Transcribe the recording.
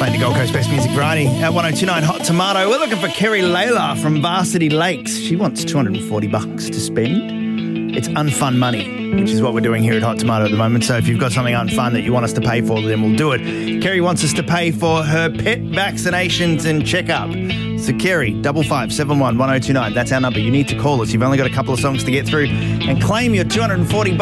Playing the Gold Coast Best Music Variety at 102.9 Hot Tomato. We're looking for Kerry Layla from Varsity Lakes. She wants $240 to spend. It's unfun money, which is what we're doing here at Hot Tomato at the moment. So if you've got something unfun that you want us to pay for, then we'll do it. Kerry wants us to pay for her pet vaccinations and checkup. So Kerry, 5571 1029. That's our number. You need to call us. You've only got a couple of songs to get through and claim your $240